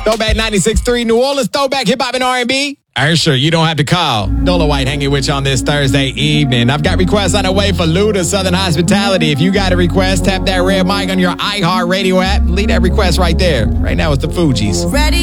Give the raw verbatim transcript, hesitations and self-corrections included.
Throwback ninety-six point three New Orleans, throwback hip hop and R and B. Ursher, you don't have to call. Dolo White hanging with you on this Thursday evening. I've got requests on the way for Luda Southern Hospitality. If you got a request, tap that red mic on your iHeartRadio app. Leave that request right there. Right now it's the Fugees. Ready?